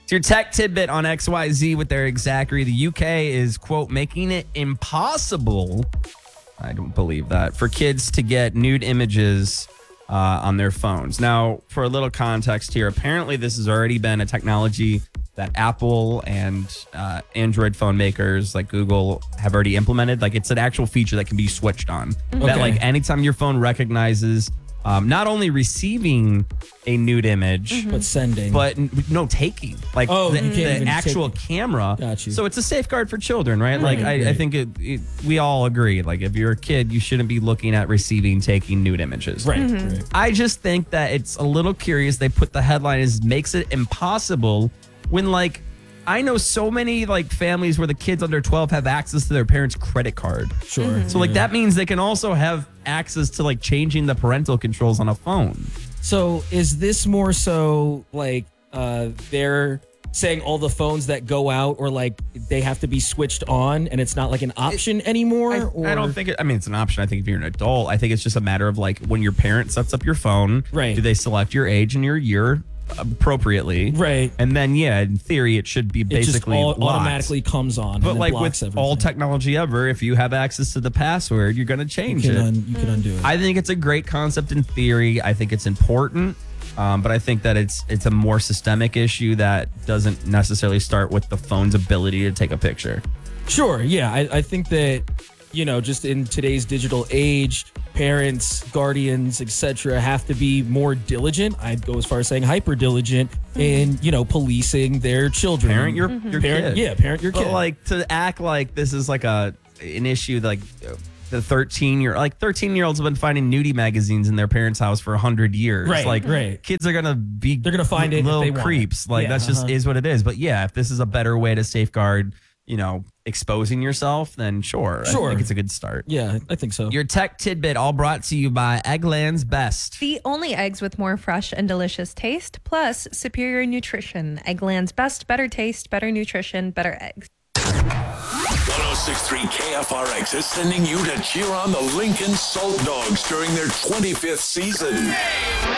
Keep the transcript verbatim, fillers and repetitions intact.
It's your tech tidbit on X Y Z with Eric Zachary. The U K is, quote, making it impossible, I don't believe that, for kids to get nude images uh, on their phones. Now, for a little context here, apparently this has already been a technology that Apple and uh, Android phone makers like Google have already implemented. Like, it's an actual feature that can be switched on. Okay. That, like, anytime your phone recognizes Um, not only receiving a nude image, mm-hmm. but sending, but n- no taking, like oh, the, you can't the even actual take camera. Got you. So it's a safeguard for children, right? Right, Like I, right. I think it, it, we all agree. Like if you're a kid, you shouldn't be looking at receiving, taking nude images. Right. Mm-hmm. right. I just think that it's a little curious. They put the headline as makes it impossible when like. I know so many like families where the kids under twelve have access to their parents' credit card. Sure. Mm-hmm. So like that means they can also have access to like changing the parental controls on a phone. So is this more so like uh, they're saying all the phones that go out or like they have to be switched on and it's not like an option anymore? I, or? I don't think it, I mean, it's an option. I think if you're an adult, I think it's just a matter of like when your parent sets up your phone, Right. do they select your age and your year appropriately? Right. And then, yeah, in theory, it should be It just basically all, locked. automatically comes on. But and then like blocks with everything. all technology ever, if you have access to the password, you're going to you change can, it. un, you can undo it. I think it's a great concept in theory. I think it's important. Um, but I think that it's it's a more systemic issue that doesn't necessarily start with the phone's ability to take a picture. Sure. Yeah. I, I think that, you know, just in today's digital age, parents, guardians, et cetera, have to be more diligent. I'd go as far as saying hyper diligent in, you know, policing their children. Parent your Mm-hmm. your parent, kid. yeah, parent your But kid. like to act like this is like a an issue like uh, the thirteen year like thirteen year olds have been finding nudie magazines in their parents' house for a hundred years. Right, Like right. kids are gonna be They're gonna find it if little they want it. creeps. Like Yeah, that's just uh-huh. is what it is. But yeah, if this is a better way to safeguard, you know, exposing yourself, then sure. I Sure. think it's a good start. yeah, I think so. Your tech tidbit all brought to you by Eggland's Best. The only eggs with more fresh and delicious taste, plus superior nutrition. Eggland's Best, better taste, better nutrition, better eggs. one oh six point three K F R X is sending you to cheer on the Lincoln Salt Dogs during their twenty-fifth season.